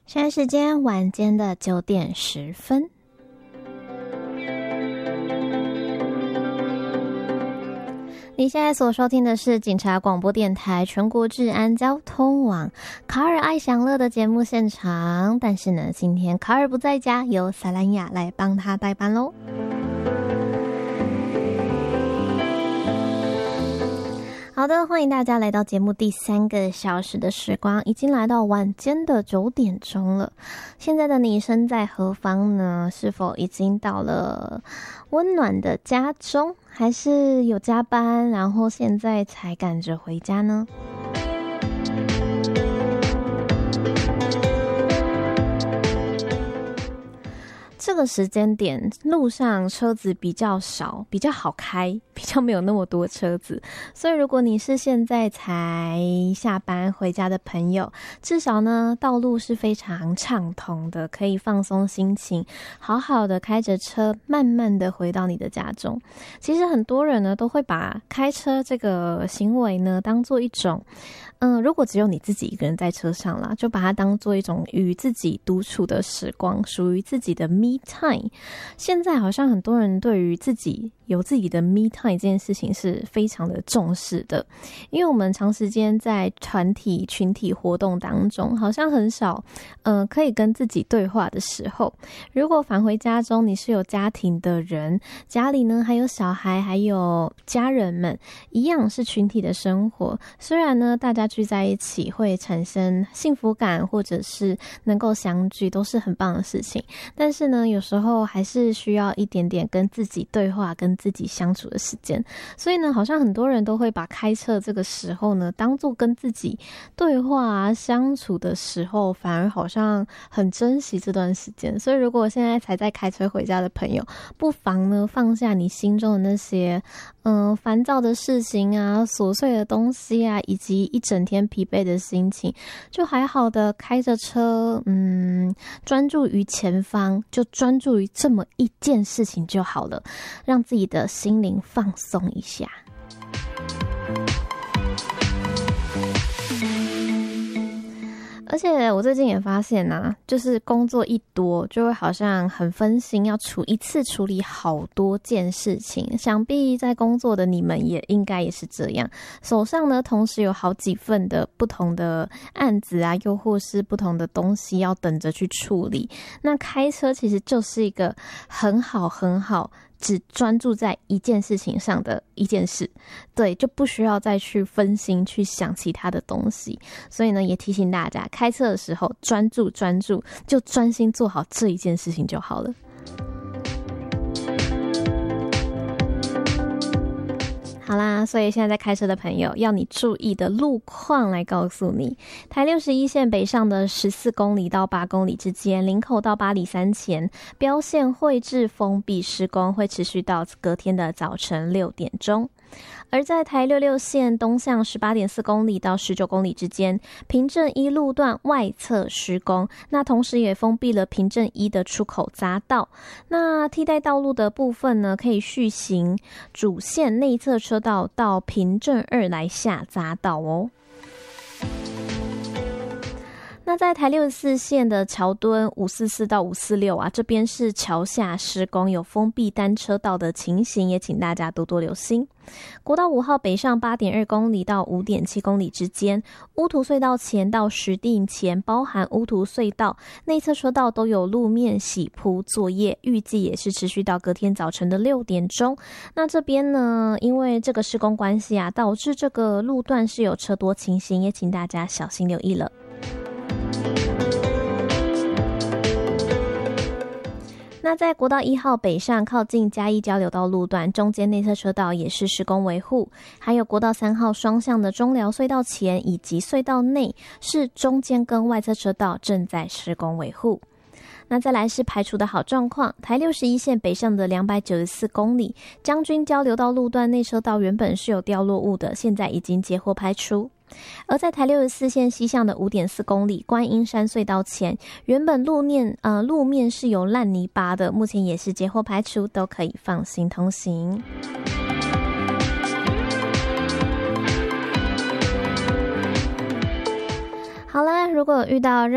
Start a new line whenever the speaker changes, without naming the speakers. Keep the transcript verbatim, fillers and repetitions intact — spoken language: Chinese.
现在时间晚间的九点十分。你现在所收听的是警察广播电台全国治安交通网卡尔爱享乐的节目现场，但是呢，今天卡尔不在家，由萨兰雅来帮他代班咯。好的，欢迎大家来到节目第三个小时的时光，已经来到晚间的九点钟了。现在的你身在何方呢？是否已经到了温暖的家中，还是有加班，然后现在才赶着回家呢？这个时间点路上车子比较少，比较好开，比较没有那么多车子，所以如果你是现在才下班回家的朋友，至少呢道路是非常畅通的，可以放松心情，好好的开着车慢慢的回到你的家中。其实很多人呢都会把开车这个行为呢当做一种嗯，如果只有你自己一个人在车上啦，就把它当做一种与自己独处的时光，属于自己的 me time。现在好像很多人对于自己有自己的 me time 这件事情是非常的重视的，因为我们长时间在团体群体活动当中，好像很少呃可以跟自己对话的时候。如果返回家中，你是有家庭的人，家里呢还有小孩，还有家人们，一样是群体的生活。虽然呢大家聚在一起会产生幸福感，或者是能够相聚，都是很棒的事情，但是呢有时候还是需要一点点跟自己对话，跟自己相处的时间。所以呢好像很多人都会把开车这个时候呢当作跟自己对话啊相处的时候，反而好像很珍惜这段时间。所以如果现在才在开车回家的朋友，不妨呢放下你心中的那些嗯烦躁的事情啊，琐碎的东西啊，以及一整天疲惫的心情，就还好的开着车，嗯，专注于前方，就专注于这么一件事情就好了，让自己的心灵放松一下。而且我最近也发现啊，就是工作一多就会好像很分心，要处一次处理好多件事情。想必在工作的你们也应该也是这样，手上呢同时有好几份的不同的案子啊，又或是不同的东西要等着去处理。那开车其实就是一个很好很好只专注在一件事情上的一件事，对，就不需要再去分心去想其他的东西。所以呢也提醒大家，开车的时候专注专注，就专心做好这一件事情就好了。好啦，所以现在在开车的朋友，要你注意的路况来告诉你。台六十一线北上的十四公里到八公里之间，林口到八里山前标线绘制封闭施工，会持续到隔天的早晨六点钟。而在台六六线东向 十八点四公里到十九公里之间，平镇一路段外侧施工，那同时也封闭了平镇一的出口匝道。那替代道路的部分呢，可以续行主线内侧车道到平镇二来下匝道哦。那在台六十四线的桥墩五四四到五四六啊，这边是桥下施工，有封闭单车道的情形，也请大家多多留心。国道五号北上 八点二公里到 五点七公里之间，乌涂隧道前到石碇前，包含乌涂隧道内侧车道都有路面洗铺作业，预计也是持续到隔天早晨的六点钟。那这边呢，因为这个施工关系啊，导致这个路段是有车多情形，也请大家小心留意了。那在国道一号北上靠近嘉义交流道路段，中间内侧车道也是施工维护，还有国道三号双向的中寮隧道前以及隧道内是中间跟外侧车道正在施工维护。那再来是排除的好状况，台六十一线北上的两百九十四公里，将军交流道路段内车道原本是有掉落物的，现在已经截获排除。而在台六十四线西向的 五点四公里观音山隧道前，原本路面呃路面是有烂泥巴的，目前也是截获排除，都可以放心通行。好啦，如果有遇到任